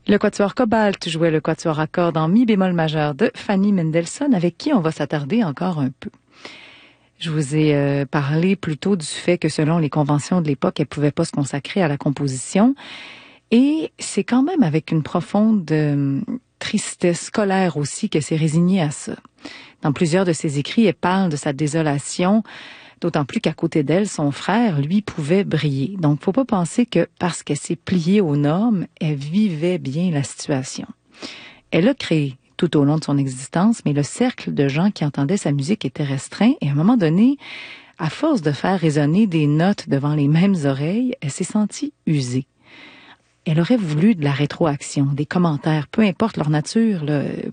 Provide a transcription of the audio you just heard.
Le quatuor Cobalt jouait le quatuor à cordes en mi bémol majeur de Fanny Mendelssohn, avec qui on va s'attarder encore un peu. Je vous ai parlé plus tôt du fait que selon les conventions de l'époque, elle pouvait pas se consacrer à la composition. Et c'est quand même avec une profonde tristesse scolaire aussi qu'elle s'est résignée à ça. Dans plusieurs de ses écrits, elle parle de sa désolation, d'autant plus qu'à côté d'elle, son frère, lui, pouvait briller. Donc, faut pas penser que parce qu'elle s'est pliée aux normes, elle vivait bien la situation. Elle a créé tout au long de son existence, mais le cercle de gens qui entendaient sa musique était restreint et à un moment donné, à force de faire résonner des notes devant les mêmes oreilles, elle s'est sentie usée. Elle aurait voulu de la rétroaction, des commentaires, peu importe leur nature, là,